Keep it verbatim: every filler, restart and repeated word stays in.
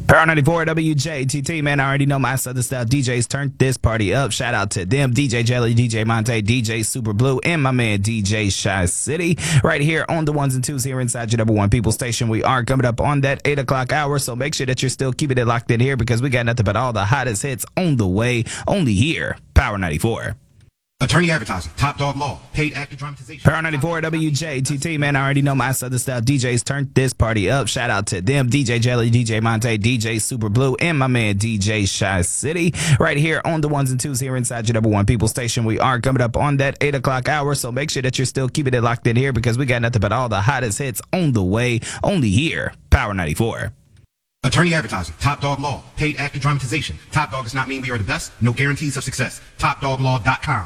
Power ninety-four W J T T, man, I already know my Southern Style D Js turned this party up. Shout out to them, D J Jelly, D J Monte, D J Super Blue, and my man D J Shy City, right here on the ones and twos here inside your number one people station. We are coming up on that eight o'clock hour, so make sure that you're still keeping it locked in here because we got nothing but all the hottest hits on the way, only here, Power ninety-four. Attorney advertising, Top Dog Law, paid actor dramatization. Power ninety-four W J T T, man, I already know my Southern Style D Js turned this party up. Shout out to them, D J Jelly, D J Monte, D J Super Blue, and my man D J Shy City, right here on the ones and twos here inside your number one people station. We are coming up on that eight o'clock hour, so make sure that you're still keeping it locked in here because we got nothing but all the hottest hits on the way, only here, Power ninety-four. Attorney advertising, Top Dog Law, paid actor dramatization. Top Dog does not mean we are the best. No guarantees of success. Top Dog Law dot com.